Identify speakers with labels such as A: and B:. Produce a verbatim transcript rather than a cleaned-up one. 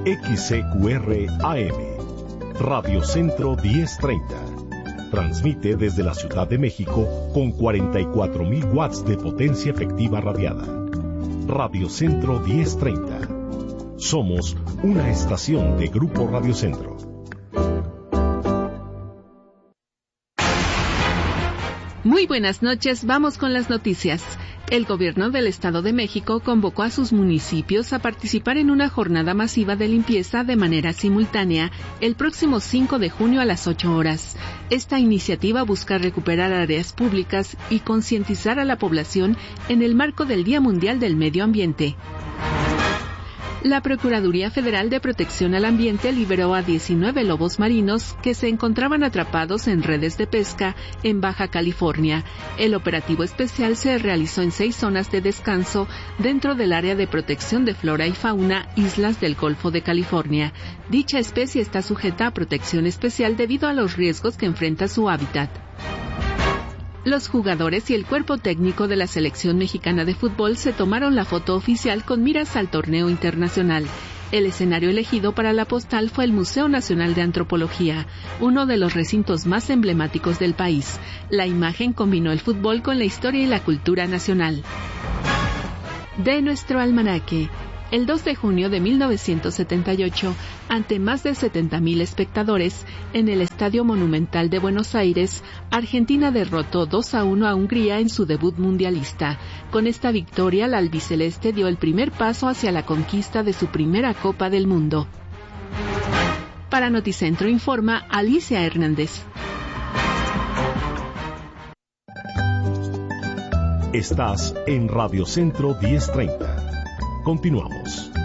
A: X C Q R A M, Radio Centro diez treinta. Transmite desde la Ciudad de México con cuarenta y cuatro mil watts de potencia efectiva radiada. Radio Centro diez treinta. Somos una estación de Grupo Radio Centro.
B: Muy buenas noches, vamos con las noticias. El gobierno del Estado de México convocó a sus municipios a participar en una jornada masiva de limpieza de manera simultánea el próximo cinco de junio a las ocho horas. Esta iniciativa busca recuperar áreas públicas y concientizar a la población en el marco del Día Mundial del Medio Ambiente. La Procuraduría Federal de Protección al Ambiente liberó a diecinueve lobos marinos que se encontraban atrapados en redes de pesca en Baja California. El operativo especial se realizó en seis zonas de descanso dentro del área de protección de flora y fauna Islas del Golfo de California. Dicha especie está sujeta a protección especial debido a los riesgos que enfrenta su hábitat. Los jugadores y el cuerpo técnico de la selección mexicana de fútbol se tomaron la foto oficial con miras al torneo internacional. El escenario elegido para la postal fue el Museo Nacional de Antropología, uno de los recintos más emblemáticos del país. La imagen combinó el fútbol con la historia y la cultura nacional. De nuestro almanaque. El dos de junio de mil novecientos setenta y ocho, ante más de setenta mil espectadores, en el Estadio Monumental de Buenos Aires, Argentina derrotó dos a uno a Hungría en su debut mundialista. Con esta victoria, la albiceleste dio el primer paso hacia la conquista de su primera Copa del Mundo. Para Noticentro informa Alicia Hernández.
A: Estás en Radio Centro diez treinta. Continuamos.